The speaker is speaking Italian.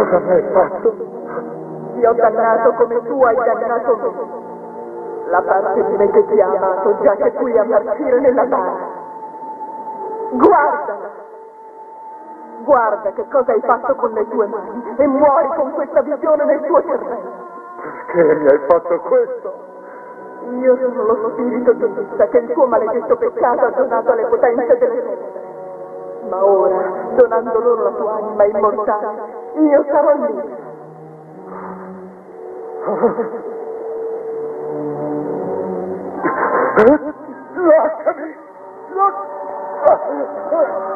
Cosa mi hai fatto? Ti ho dannato come tu hai dannato me. La parte di me che ti ha amato giace qui a marcire nella bara. Guardala! Guarda che cosa hai fatto con le tue mani e muori con questa visione nel tuo cervello. Perché mi hai fatto questo? Io sono lo spirito di vista che il tuo maledetto peccato ha donato alle potenze delle tenebre. Ma ora, donando loro la tua anima immortale, io sarò libero. Lasciami!